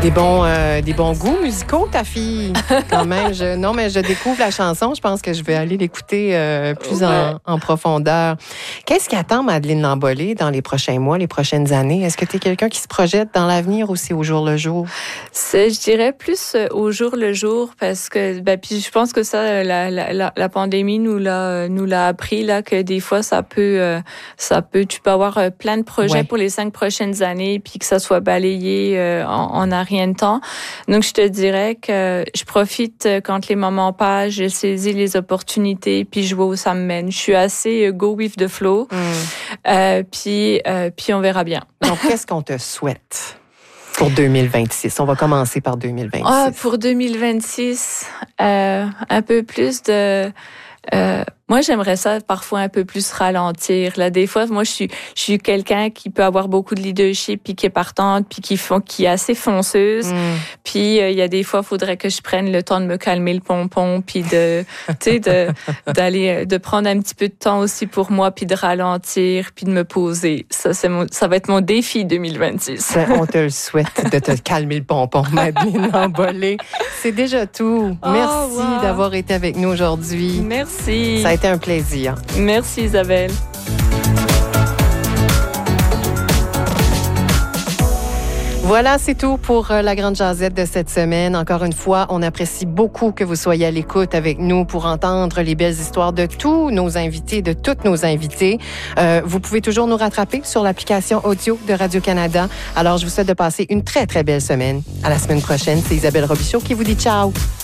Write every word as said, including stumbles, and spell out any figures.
Des bons, euh, des bons goûts musicaux, ta fille, quand même. Je, non, mais je découvre la chanson. Je pense que je vais aller l'écouter euh, plus ouais. en, en profondeur. Qu'est-ce qui attend Madeleine Lambollet dans les prochains mois, les prochaines années? Est-ce que tu es quelqu'un qui se projette dans l'avenir aussi au jour le jour? C'est, je dirais plus au jour le jour parce que, ben, puis je pense que ça, la, la, la pandémie nous l'a, nous l'a appris là que des fois ça peut, euh, ça peut, tu peux avoir plein de projets ouais. pour les cinq prochaines années puis que ça soit balayé euh, en, en arrière de temps. Donc, je te dirais que je profite quand les moments passent, je saisis les opportunités, puis je vois où ça me mène. Je suis assez go with the flow, mm. euh, puis, euh, puis on verra bien. Donc, qu'est-ce qu'on te souhaite pour deux mille vingt-six? On va commencer par deux mille vingt-six. Ah, pour deux mille vingt-six, euh, un peu plus de... Euh, moi, j'aimerais ça parfois un peu plus ralentir. Là, des fois, moi, je suis, je suis quelqu'un qui peut avoir beaucoup de leadership, puis qui est partante, puis qui font, qui est assez fonceuse. Mm. Puis il euh, y a des fois, il faudrait que je prenne le temps de me calmer le pompon, puis de, tu sais, de d'aller, de prendre un petit peu de temps aussi pour moi, puis de ralentir, puis de me poser. Ça, c'est mon, ça va être mon défi deux mille vingt-six. On te le souhaite de te calmer le pompon, Madeleine Lambollet. C'est déjà tout. Oh, Merci wow. d'avoir été avec nous aujourd'hui. Merci. Ça a été un plaisir. Merci Isabelle. Voilà, c'est tout pour la Grande Jazette de cette semaine. Encore une fois, on apprécie beaucoup que vous soyez à l'écoute avec nous pour entendre les belles histoires de tous nos invités, de toutes nos invités. Euh, vous pouvez toujours nous rattraper sur l'application audio de Radio-Canada. Alors, je vous souhaite de passer une très, très belle semaine. À la semaine prochaine, c'est Isabelle Robichaud qui vous dit ciao.